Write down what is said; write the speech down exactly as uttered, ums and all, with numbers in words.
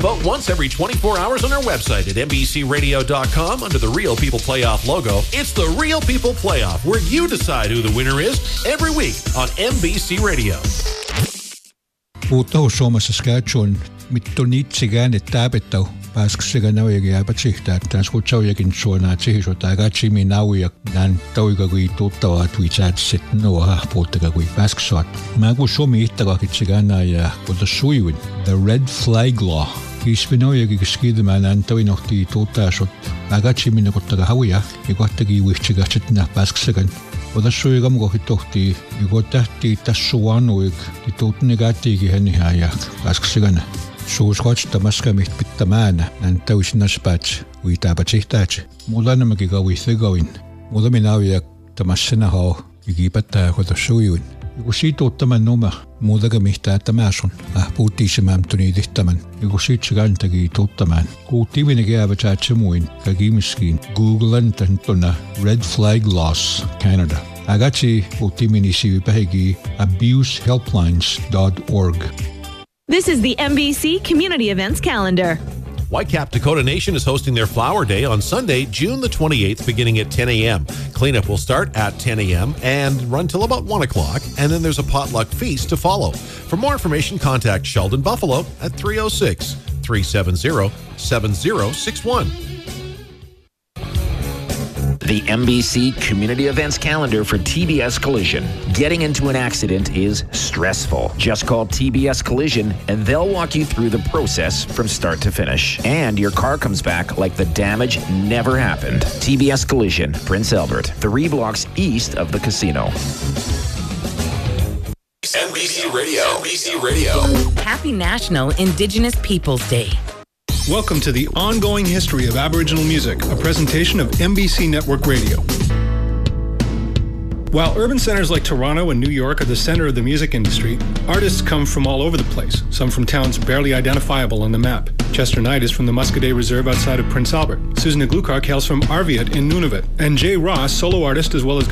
vote once every twenty-four hours on our website at N B C radio dot com under the Real People Playoff logo. It's the Real People Playoff, where you decide who the winner is every week on N B C Radio. Puhuttahu Suomessa Saskatchewan mitto niitsigään täpättäu pääsksega naujakin jääpätsihtä, että tämän skutsaujakin suonaa tsihisota aika tsimi nauja nän tauika kui tuttavaa tui tsätsit nuoha puhuttaga kui pääsksuat. Mä kun Suomi ihtakakitsiganna ja kota suivin The Red Flag Law. Kiisvinaujakin skidemään nän tauinohti tuttaasut aika tsimi nukottaga hauja ja kohtakin vihtsigahtit nää pääsksegan. Otas suigam kohitohti ja tähti tässä suanuik ja tuutni kätiikin hänihää ja pääsksegan. Suusqatsta maskamit pittämäänä nän täysinäs päätsi uitääpä sihtäätsi. Mulla nämäkin kauithigawin. Mulla minäuja tämässänä hao ja kiipättää kota sujuin. Ja kun siitä ottaman noma, muutakaan mihtää tämäsun. Äh puhuttiisemämtöni tehtämän. Ja kun siitä se kantakin tuttamaan. Kuuttiivinen käyvä täätsä muin. Kaikimiskiin Googlen täntona Red Flag Laws Canada. Agatsi puhuttiimini siivipähegi abuse helplines dot org. This is the N B C Community Events Calendar. Whitecap Dakota Nation is hosting their Flower Day on Sunday, June the twenty-eighth, beginning at ten a.m. Cleanup will start at ten a.m. and run till about one o'clock, and then there's a potluck feast to follow. For more information, contact Sheldon Buffalo at three oh six, three seven zero, seven zero six one. The N B C Community Events Calendar for T B S Collision. Getting into an accident is stressful. Just call T B S Collision and they'll walk you through the process from start to finish. And your car comes back like the damage never happened. T B S Collision, Prince Albert, three blocks east of the casino. N B C Radio. N B C Radio. Happy National Indigenous Peoples Day. Welcome to the Ongoing History of Aboriginal Music, a presentation of N B C Network Radio. While urban centers like Toronto and New York are the center of the music industry, artists come from all over the place, some from towns barely identifiable on the map. Chester Knight is from the Muscadet Reserve outside of Prince Albert. Susan Glukark hails from Arviat in Nunavut. And Jay Ross, solo artist as well as